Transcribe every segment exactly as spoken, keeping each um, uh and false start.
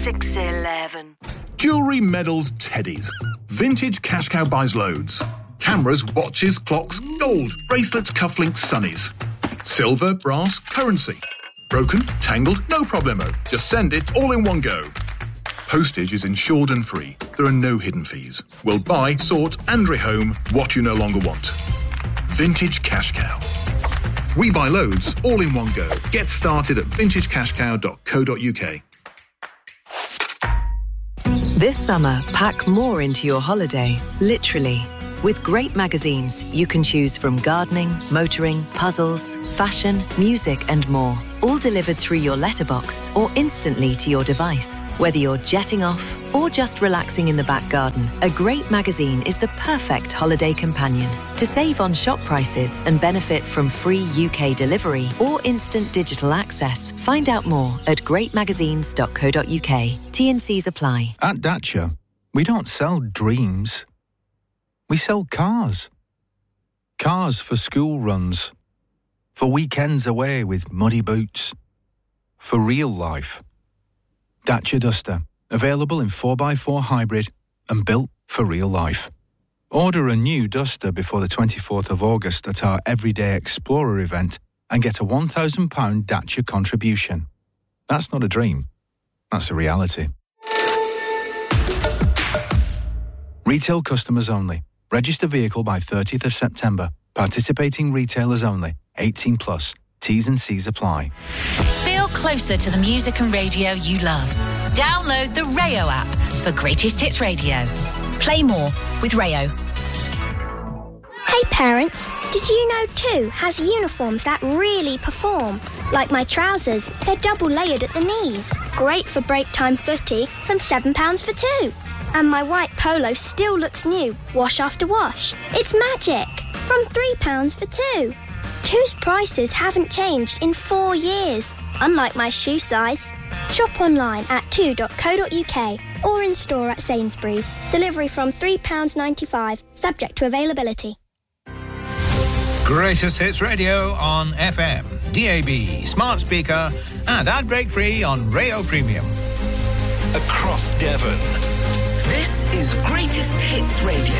six eleven. Jewellery, medals, teddies. Vintage Cash Cow buys loads. Cameras, watches, clocks, gold, bracelets, cufflinks, sunnies. Silver, brass, currency. Broken, tangled, no problemo. Just send it all in one go. Postage is insured and free. There are no hidden fees. We'll buy, sort and rehome what you no longer want. Vintage Cash Cow. We buy loads, all in one go. Get started at vintage cash cow dot co dot uk. This summer, pack more into your holiday, literally. With great magazines, you can choose from gardening, motoring, puzzles, fashion, music and more. All delivered through your letterbox or instantly to your device. Whether you're jetting off or just relaxing in the back garden, a great magazine is the perfect holiday companion. To save on shop prices and benefit from free U K delivery or instant digital access, find out more at great magazines dot co dot uk. T and Cs apply. At Dacia, we don't sell dreams. We sell cars. Cars for school runs. For weekends away with muddy boots. For real life. Dacia Duster. Available in four by four hybrid and built for real life. Order a new Duster before the twenty-fourth of August at our Everyday Explorer event and get a one thousand pounds Dacia contribution. That's not a dream. That's a reality. Retail customers only. Register vehicle by thirtieth of September. Participating retailers only. eighteen plus. T's and C's apply. Feel closer to the music and radio you love. Download the Rayo app for Greatest Hits Radio. Play more with Rayo. Hey parents, did you know two has uniforms that really perform? Like my trousers, they're double layered at the knees. Great for break time footy from seven pounds for two. And my white polo still looks new, wash after wash. It's magic! From three pounds for two. Two's prices haven't changed in four years, unlike my shoe size. Shop online at two dot co dot uk or in store at Sainsbury's. Delivery from three pounds ninety-five, subject to availability. Greatest Hits Radio on F M, D A B, smart speaker and ad break free on Rayo Premium. Across Devon. This is Greatest Hits Radio.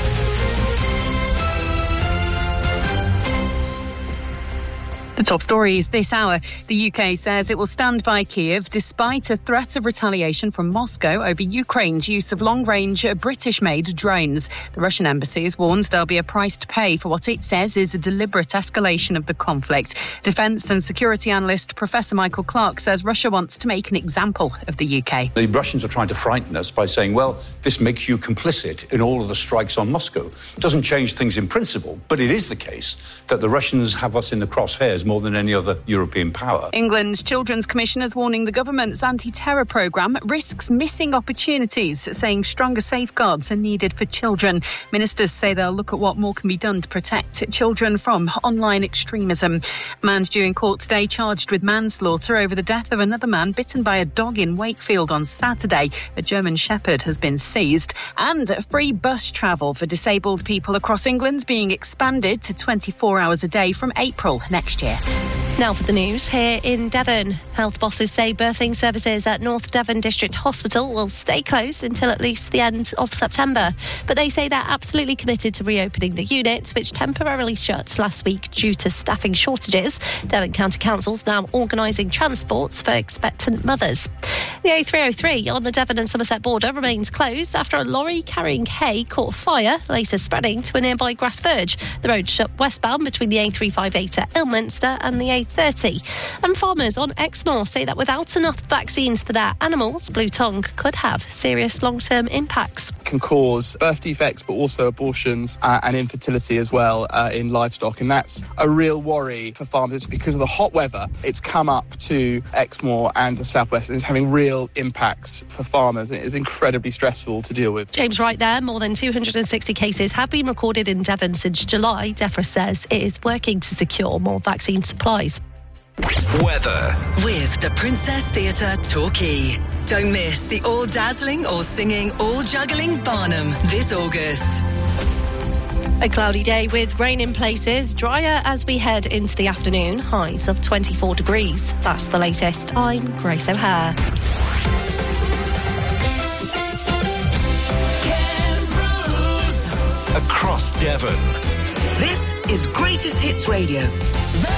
The top stories this hour. The U K says it will stand by Kyiv despite a threat of retaliation from Moscow over Ukraine's use of long-range British-made drones. The Russian embassy has warned there'll be a price to pay for what it says is a deliberate escalation of the conflict. Defence and security analyst Professor Michael Clark says Russia wants to make an example of the U K. The Russians are trying to frighten us by saying, well, this makes you complicit in all of the strikes on Moscow. It doesn't change things in principle, but it is the case that the Russians have us in the crosshairs more than any other European power. England's Children's Commission is warning the government's anti-terror programme risks missing opportunities, saying stronger safeguards are needed for children. Ministers say they'll look at what more can be done to protect children from online extremism. A man's due in court today charged with manslaughter over the death of another man bitten by a dog in Wakefield on Saturday. A German Shepherd has been seized. And free bus travel for disabled people across England's being expanded to twenty-four hours a day from April next year. Now for the news here in Devon. Health bosses say birthing services at North Devon District Hospital will stay closed until at least the end of September. But they say they're absolutely committed to reopening the units, which temporarily shut last week due to staffing shortages. Devon County Council's now organising transports for expectant mothers. The A three oh three on the Devon and Somerset border remains closed after a lorry carrying hay caught fire, later spreading to a nearby grass verge. The road shut westbound between the A three fifty-eight at Ilminster and the A thirty. And farmers on Exmoor say that without enough vaccines for their animals, blue tongue could have serious long-term impacts. It can cause birth defects, but also abortions uh, and infertility as well uh, in livestock. And that's a real worry for farmers because of the hot weather. It's come up to Exmoor and the southwest and it's having real impacts for farmers. And it is incredibly stressful to deal with. James Wright there. More than two hundred sixty cases have been recorded in Devon since July. DEFRA says it is working to secure more vaccine supplies. Weather. With the Princess Theatre Torquay. Don't miss the all-dazzling, all-singing, all-juggling Barnum this August. A cloudy day with rain in places, drier as we head into the afternoon, highs of twenty-four degrees. That's the latest. I'm Grace O'Hare. across Devon. This is Greatest Hits Radio.